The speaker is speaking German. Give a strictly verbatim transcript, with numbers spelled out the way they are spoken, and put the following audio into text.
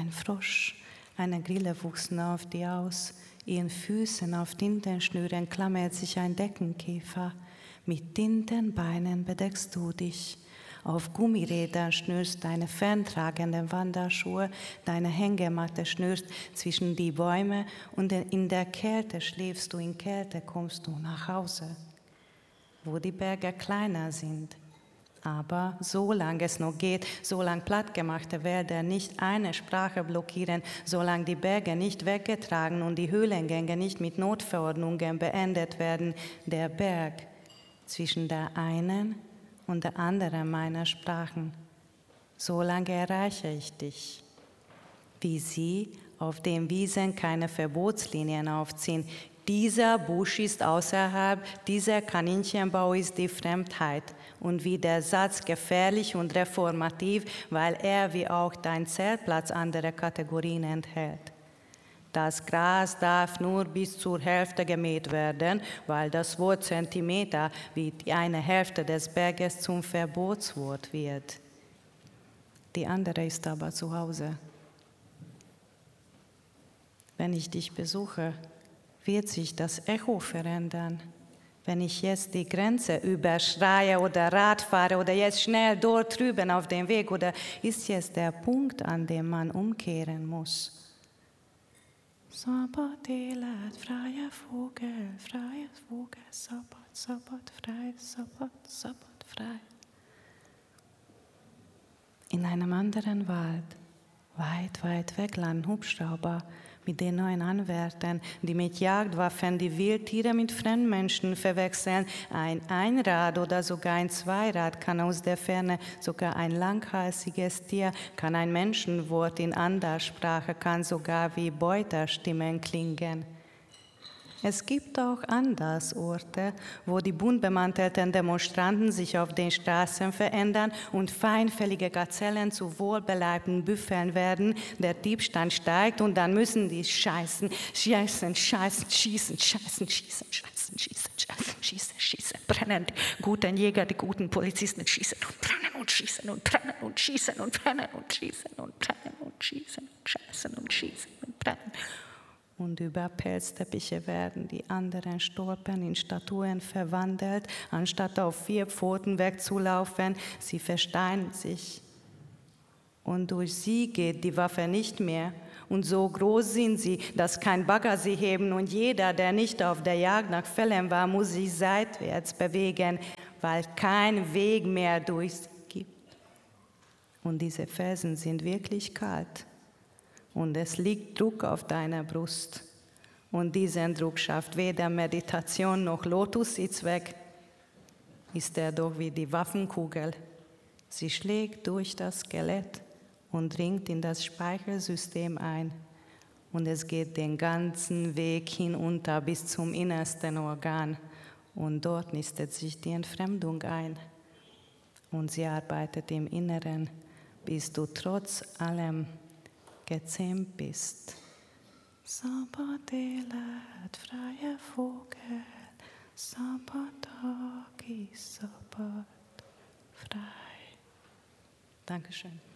Ein Frosch, eine Grille wuchsen auf dir aus. Ihren Füßen auf Tintenschnüren klammert sich ein Deckenkäfer. Mit Tintenbeinen bedeckst du dich. Auf Gummirädern schnürst deine ferntragenden Wanderschuhe, deine Hängematte schnürst zwischen die Bäume und in der Kälte schläfst du, in Kälte kommst du nach Hause, wo die Berge kleiner sind. Aber solange es noch geht, solange plattgemachte Wälder nicht eine Sprache blockieren, solange die Berge nicht weggetragen und die Höhlengänge nicht mit Notverordnungen beendet werden, der Berg zwischen der einen und der anderen meiner Sprachen, solange erreiche ich dich. Wie sie auf den Wiesen keine Verbotslinien aufziehen. Dieser Busch ist außerhalb, dieser Kaninchenbau ist die Fremdheit. Und wie der Satz gefährlich und reformativ, weil er wie auch dein Zeltplatz andere Kategorien enthält. Das Gras darf nur bis zur Hälfte gemäht werden, weil das Wort Zentimeter wie die eine Hälfte des Berges zum Verbotswort wird. Die andere ist aber zu Hause. Wenn ich dich besuche, wird sich das Echo verändern. Wenn ich jetzt die Grenze überschreie oder Rad fahre oder jetzt schnell dort drüben auf dem Weg, oder ist jetzt der Punkt, an dem man umkehren muss? Sabbat, Elend, freier Vogel, freier Vogel, Sabbat, Sabbat, frei, Sabbat, Sabbat, frei. In einem anderen Wald, weit, weit weg, landen Hubschrauber mit den neuen Anwärtern, die mit Jagdwaffen die Wildtiere mit Fremdmenschen verwechseln. Ein Einrad oder sogar ein Zweirad kann aus der Ferne, sogar ein langhalsiges Tier, kann ein Menschenwort in anderer Sprache, kann sogar wie Beuterstimmen klingen. Es gibt auch Andersorte, wo die bunt bemantelten Demonstranten sich auf den Straßen verändern und feinfällige Gazellen zu wohlbeleibten Büffeln werden, der Diebstahl steigt und dann müssen die scheißen, scheißen, scheißen, schießen, scheißen, schießen, scheißen, schießen, scheißen, schießen, schießen, brennen. Die guten Jäger, die guten Polizisten schießen und brennen und schießen und brennen und schießen und brennen und schießen und brennen und schießen und scheißen und schießen und brennen. Und über Pelzteppiche werden die anderen Stolpen in Statuen verwandelt, anstatt auf vier Pfoten wegzulaufen. Sie versteinen sich. Und durch sie geht die Waffe nicht mehr. Und so groß sind sie, dass kein Bagger sie heben. Und jeder, der nicht auf der Jagd nach Fellen war, muss sich seitwärts bewegen, weil kein Weg mehr durch sie gibt. Und diese Felsen sind wirklich kalt. Und es liegt Druck auf deiner Brust. Und diesen Druck schafft weder Meditation noch Lotussitz weg. Ist er doch wie die Waffenkugel. Sie schlägt durch das Skelett und dringt in das Speichelsystem ein. Und es geht den ganzen Weg hinunter bis zum innersten Organ. Und dort nistet sich die Entfremdung ein. Und sie arbeitet im Inneren, bis du trotz allem gezähmt bist. Sabbat, Elend, freier Vogel, Sabbat, Sabbat, frei. Dankeschön.